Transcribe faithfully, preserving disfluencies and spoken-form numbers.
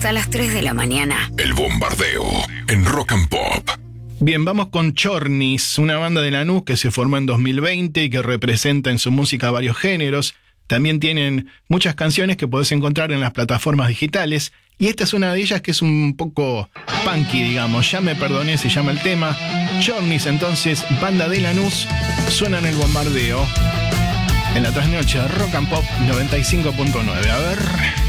hasta las tres de la mañana. El Bombardeo en Rock and Pop. Bien, vamos con Chornis, una banda de Lanús que se formó en dos mil veinte y que representa en su música varios géneros. También tienen muchas canciones que podés encontrar en las plataformas digitales. Y esta es una de ellas que es un poco punky, digamos. Ya me perdoné, se llama el tema. Chornis, entonces, banda de Lanús, suena en el Bombardeo. En la trasnoche, Rock and Pop noventa y cinco punto nueve. A ver...